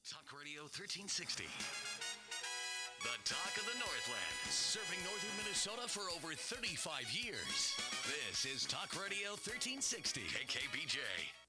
Talk Radio 1360. The talk of the Northland, serving northern Minnesota for over 35 years. This is Talk Radio 1360, KKBJ.